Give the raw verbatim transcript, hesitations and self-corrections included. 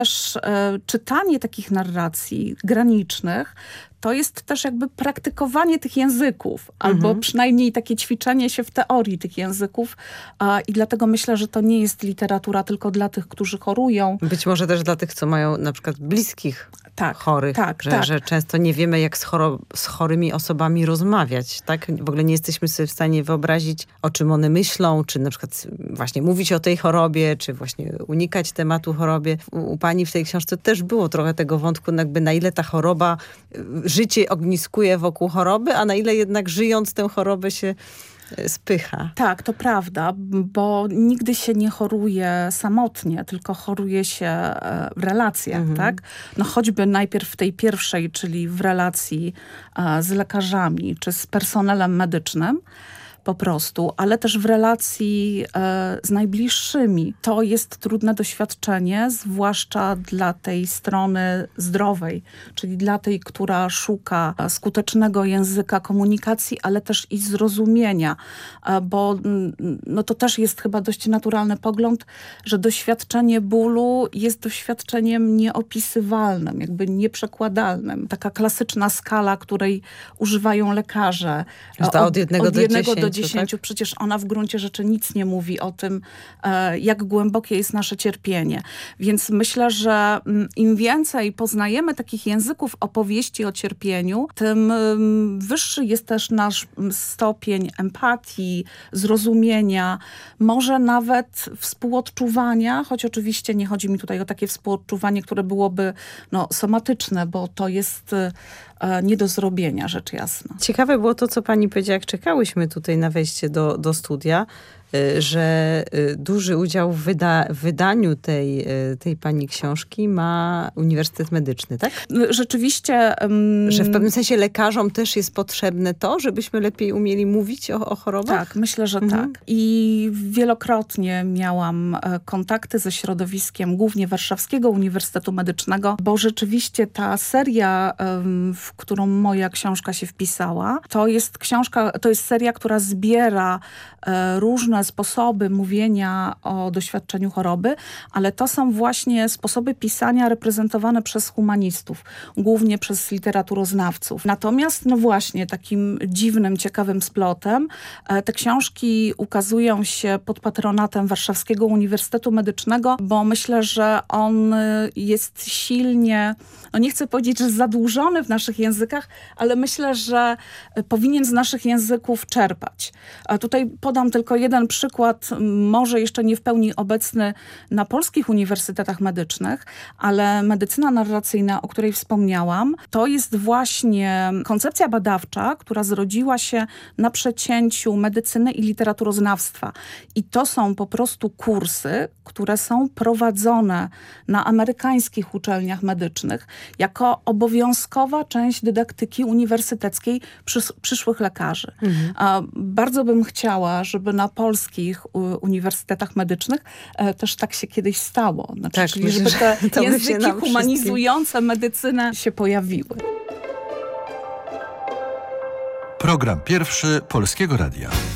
Też e, czytanie takich narracji granicznych to jest też jakby praktykowanie tych języków, albo Mhm. przynajmniej takie ćwiczenie się w teorii tych języków. A, I dlatego myślę, że to nie jest literatura tylko dla tych, którzy chorują. Być może też dla tych, co mają na przykład bliskich Tak, chorych, tak, że, tak. że często nie wiemy, jak z, choro- z chorymi osobami rozmawiać, tak? W ogóle nie jesteśmy sobie w stanie wyobrazić, o czym one myślą, czy na przykład właśnie mówić o tej chorobie, czy właśnie unikać tematu chorobie. U, u pani w tej książce też było trochę tego wątku, jakby na ile ta choroba, życie ogniskuje wokół choroby, a na ile jednak żyjąc tę chorobę się spycha. Tak, to prawda, bo nigdy się nie choruje samotnie, tylko choruje się e, w relacjach, Mhm. tak? No choćby najpierw w tej pierwszej, czyli w relacji e, z lekarzami, czy z personelem medycznym, po prostu, ale też w relacji e, z najbliższymi. To jest trudne doświadczenie, zwłaszcza dla tej strony zdrowej, czyli dla tej, która szuka skutecznego języka komunikacji, ale też i zrozumienia, e, bo m, no to też jest chyba dość naturalny pogląd, że doświadczenie bólu jest doświadczeniem nieopisywalnym, jakby nieprzekładalnym. Taka klasyczna skala, której używają lekarze. Że to od jednego od do jednego do dziesięciu, dziesięciu. tak? Przecież ona w gruncie rzeczy nic nie mówi o tym, e, jak głębokie jest nasze cierpienie. Więc myślę, że mm, im więcej poznajemy takich języków opowieści o cierpieniu, tym mm, wyższy jest też nasz mm, stopień empatii, zrozumienia, może nawet współodczuwania, choć oczywiście nie chodzi mi tutaj o takie współodczuwanie, które byłoby no, somatyczne, bo to jest e, nie do zrobienia, rzecz jasna. Ciekawe było to, co pani powiedziała, jak czekałyśmy tutaj na wejście do, do studia, że duży udział w, wyda- w wydaniu tej, tej pani książki ma Uniwersytet Medyczny, tak? Rzeczywiście... Um, że w pewnym sensie lekarzom też jest potrzebne to, żebyśmy lepiej umieli mówić o, o chorobach? Tak, myślę, że mhm. tak. I wielokrotnie miałam kontakty ze środowiskiem głównie Warszawskiego Uniwersytetu Medycznego, bo rzeczywiście ta seria, w którą moja książka się wpisała, to jest książka, to jest seria, która zbiera różne sposoby mówienia o doświadczeniu choroby, ale to są właśnie sposoby pisania reprezentowane przez humanistów, głównie przez literaturoznawców. Natomiast, no właśnie, takim dziwnym, ciekawym splotem te książki ukazują się pod patronatem Warszawskiego Uniwersytetu Medycznego, bo myślę, że on jest silnie, no nie chcę powiedzieć, że zadłużony w naszych językach, ale myślę, że powinien z naszych języków czerpać. A tutaj podam tylko jeden przykład, może jeszcze nie w pełni obecny na polskich uniwersytetach medycznych, ale medycyna narracyjna, o której wspomniałam, to jest właśnie koncepcja badawcza, która zrodziła się na przecięciu medycyny i literaturoznawstwa. I to są po prostu kursy, które są prowadzone na amerykańskich uczelniach medycznych jako obowiązkowa część dydaktyki uniwersyteckiej przys- przyszłych lekarzy. Mhm. A bardzo bym chciała, żeby na polskich u, uniwersytetach medycznych e, też tak się kiedyś stało. Znaczy, tak, czyli myślę, żeby te języki humanizujące wszystkim. medycynę się pojawiły. Program pierwszy Polskiego Radia.